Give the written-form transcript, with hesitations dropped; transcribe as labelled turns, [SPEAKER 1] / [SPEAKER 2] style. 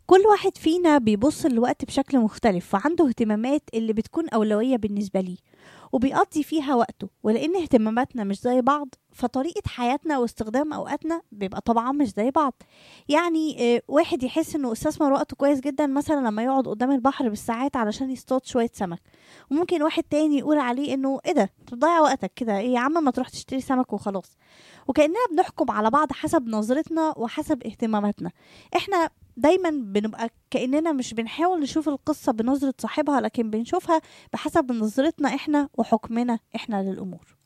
[SPEAKER 1] كل واحد فينا بيبص للوقت بشكل مختلف وعنده اهتمامات اللي بتكون أولوية بالنسبة ليه وبيقضي فيها وقته، ولأن اهتماماتنا مش زي بعض فطريقة حياتنا واستخدام أوقاتنا بيبقى طبعا مش زي بعض. يعني واحد يحس انه استثمر وقته كويس جدا مثلا لما يقعد قدام البحر بالساعات علشان يصطاد شوية سمك، وممكن واحد تاني يقول عليه انه ايه ده انت بتضيع وقتك كده، ايه يا عم ما تروح تشتري سمك وخلاص. وكأننا بنحكم على بعض حسب نظرتنا وحسب اهتماماتنا. احنا دايما بنبقى كأننا مش بنحاول نشوف القصة بنظرة صاحبها، لكن بنشوفها بحسب نظرتنا احنا وحكمنا احنا للأمور.